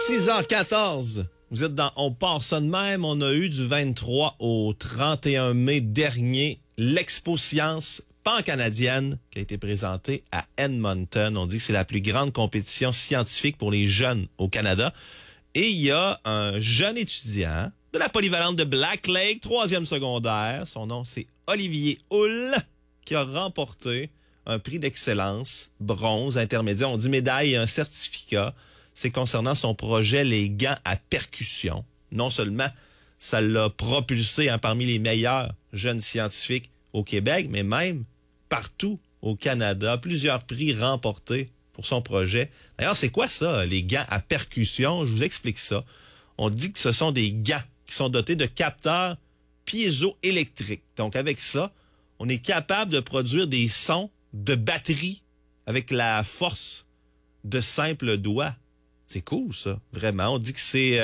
6h14. Vous êtes dans On part ça de même. On a eu du 23 au 31 mai dernier l'Expo Science pan-canadienne qui a été présentée à Edmonton. On dit que c'est la plus grande compétition scientifique pour les jeunes au Canada. Et il y a un jeune étudiant de la polyvalente de Black Lake, 3e secondaire. Son nom, c'est Olivier Hull, qui a remporté un prix d'excellence, bronze, intermédiaire. On dit médaille et un certificat. C'est concernant son projet Les gants à percussion. Non seulement ça l'a propulsé parmi les meilleurs jeunes scientifiques au Québec, mais même partout au Canada. Plusieurs prix remportés pour son projet. D'ailleurs, c'est quoi ça, les gants à percussion? Je vous explique ça. On dit que ce sont des gants qui sont dotés de capteurs piézoélectriques. Donc, avec ça, on est capable de produire des sons de batterie avec la force de simples doigts. C'est cool, ça, vraiment. On dit que c'est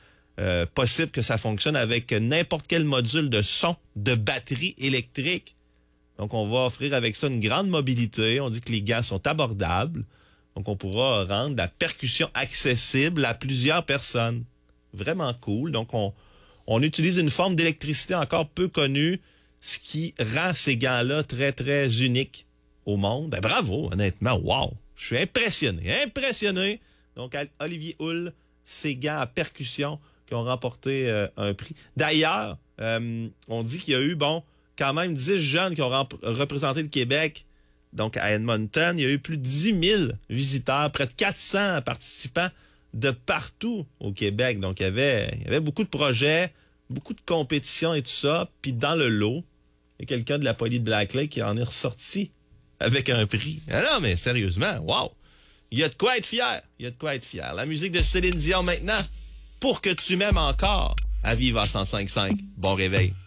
possible que ça fonctionne avec n'importe quel module de son de batterie électrique. Donc, on va offrir avec ça une grande mobilité. On dit que les gants sont abordables. Donc, on pourra rendre la percussion accessible à plusieurs personnes. Vraiment cool. Donc, on utilise une forme d'électricité encore peu connue, ce qui rend ces gants-là très, très uniques au monde. Ben, bravo, honnêtement. Wow! Je suis impressionné. Donc, Olivier Hull, ces gants à percussion qui ont remporté un prix. D'ailleurs, on dit qu'il y a eu, quand même 10 jeunes qui ont représenté le Québec. Donc, à Edmonton, il y a eu plus de 10 000 visiteurs, près de 400 participants de partout au Québec. Donc, il y avait beaucoup de projets, beaucoup de compétitions et tout ça. Puis, dans le lot, il y a quelqu'un de la poly de Black Lake qui en est ressorti avec un prix. Ah non, mais sérieusement, wow! Il y a de quoi être fier. La musique de Céline Dion maintenant, pour que tu m'aimes encore, à vivre à 105.5. Bon réveil.